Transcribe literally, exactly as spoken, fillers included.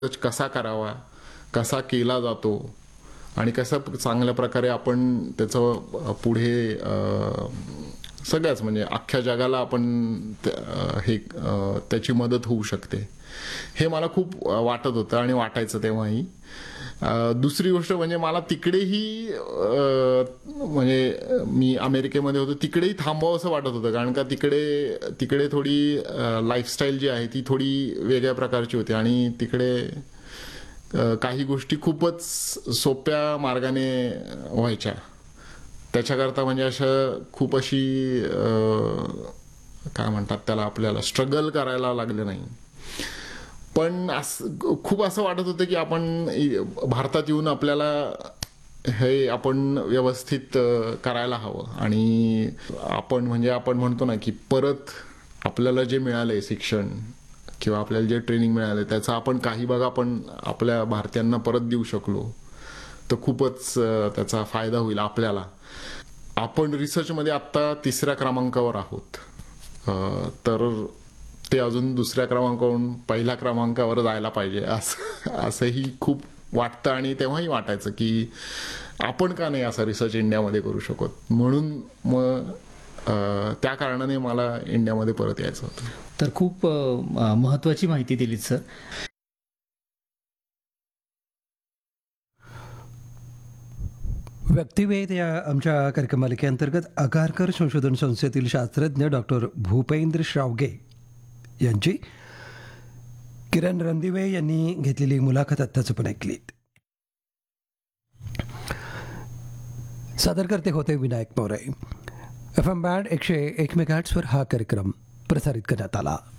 Research कसा करावा, कसा केला जातो आणि कसा चांगल्या प्रकारे आपण त्याचं पुढे सगळ्याच म्हणजे अख्ख्या जगाला आपण हे त्याची मदत होऊ शकते, हे मला खूप वाटत होतं आणि वाटायचं तेव्हाही. दुसरी गोष्ट म्हणजे मला तिकडेही म्हणजे मी अमेरिकेमध्ये होतो तिकडेही थांबावं असं वाटत होतं, कारण का तिकडे तिकडे थोडी लाईफस्टाईल जी आहे ती थोडी वेगळ्या प्रकारची होती आणि तिकडे काही गोष्टी खूपच सोप्या मार्गाने व्हायच्या. त्याच्याकरता म्हणजे असं खूप अशी काय म्हणतात त्याला आपल्याला स्ट्रगल करायला लागले नाही. पण असं खूप असं वाटत होतं की आपण भारतात येऊन आपल्याला हे आपण व्यवस्थित करायला हवं आणि आपण म्हणजे आपण म्हणतो ना की परत आपल्याला जे मिळालंय शिक्षण किंवा आपल्याला जे ट्रेनिंग मिळालं त्याचा आपण काही भाग आपण आपल्या भारतीयांना परत देऊ शकलो तर खूपच त्याचा फायदा होईल आपल्याला. आपण रिसर्चमध्ये आत्ता तिसऱ्या क्रमांकावर आहोत, तर ते अजून दुसऱ्या क्रमांकावरून पहिल्या क्रमांकावर जायला पाहिजे असं असंही खूप वाटतं आणि तेव्हाही वाटायचं की आपण का नाही असा रिसर्च इंडियामध्ये करू शकत. म्हणून मग त्या कारणाने मला इंडियामध्ये परत यायचं होतं. तर खूप महत्त्वाची माहिती दिलीत सर. व्यक्तिवेध या आमच्या कार्यक्रमालिकेअंतर्गत आगारकर संशोधन संस्थेतील शास्त्रज्ञ डॉक्टर भूपेंद्र श्रावगे यांची किरण रणदिवे यांनी घेतलेली मुलाखत आत्ताच पण ऐकलीत. सादरकर्ते होते Vinayak More. F M band एकशे एक मेगाहर्ट्झवर हा कार्यक्रम प्रसारित करण्यात आला.